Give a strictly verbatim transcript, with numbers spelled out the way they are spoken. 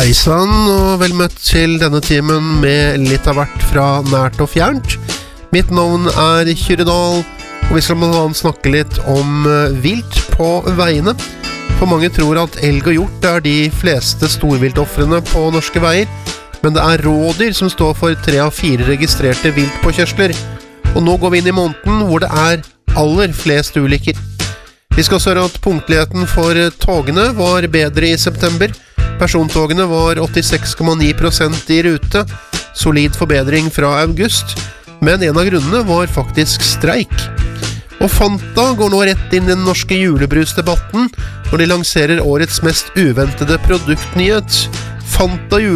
Hei sann, og vel møtt til denne timen med litt av hvert fra nært og fjernt. Mitt navn er Kyrredal, og vi skal blant annet snakke litt om vilt på veiene. For mange tror at elg og hjort er de fleste storviltoffrene på norske veier, men det er rådyr som står for tre av fire registrerte viltpåkjørsler. Og nå går vi inn i måneden hvor det er aller flest ulykker. Vi skal også høre at punktligheten for togene var bedre i september. Persontogene var åttiseks komma ni prosent i rute, solid forbedring fra august, men en av grunnene var faktisk streik. Og Fanta går nå rett inn i den norske julebrusdebatten når de lanserer årets mest uventede produktnyhet. Fanta jule